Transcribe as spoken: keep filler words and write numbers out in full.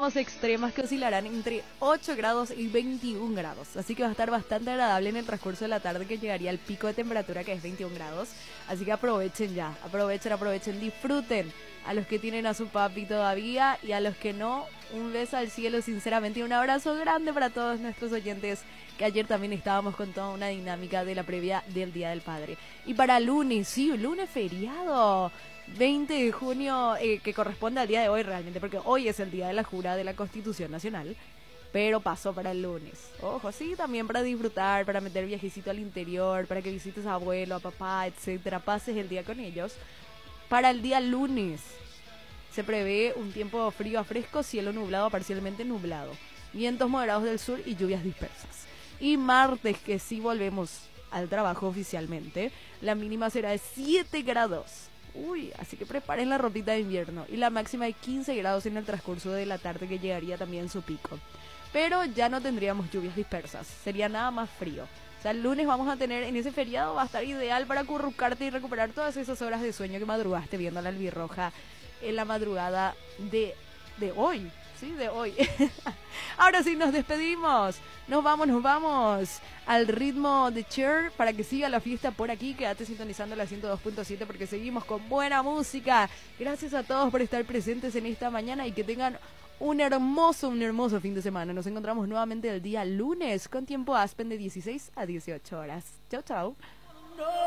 máximas extremas que oscilarán entre ocho grados y veintiún grados. Así que va a estar bastante agradable en el transcurso de la tarde, que llegaría al pico de temperatura, que es veintiún grados. Así que aprovechen ya, aprovechen, aprovechen, disfruten. A los que tienen a su papi todavía y a los que no, un beso al cielo sinceramente y un abrazo grande para todos nuestros oyentes, que ayer también estábamos con toda una dinámica de la previa del Día del Padre. Y para lunes, sí, lunes feriado, veinte de junio, eh, que corresponde al día de hoy realmente, porque hoy es el día de la jura de la Constitución Nacional, pero pasó para el lunes. Ojo, sí, también para disfrutar, para meter viajecito al interior, para que visites a abuelo, a papá, etcétera, pases el día con ellos. Para el día lunes se prevé un tiempo frío a fresco, cielo nublado a parcialmente nublado, vientos moderados del sur y lluvias dispersas. Y martes, que sí volvemos al trabajo oficialmente, la mínima será de siete grados. Uy, así que preparen la ropita de invierno. Y la máxima de quince grados en el transcurso de la tarde, que llegaría también su pico. Pero ya no tendríamos lluvias dispersas, sería nada más frío. O sea, el lunes vamos a tener, en ese feriado va a estar ideal para acurrucarte y recuperar todas esas horas de sueño que madrugaste viendo la albirroja en la madrugada de, de hoy. Sí, de hoy. Ahora sí, nos despedimos. Nos vamos, nos vamos al ritmo de Cher para que siga la fiesta por aquí. Quédate sintonizando la ciento dos punto siete porque seguimos con buena música. Gracias a todos por estar presentes en esta mañana y que tengan un hermoso, un hermoso fin de semana. Nos encontramos nuevamente el día lunes con tiempo Aspen de dieciséis a dieciocho horas. Chau, chau.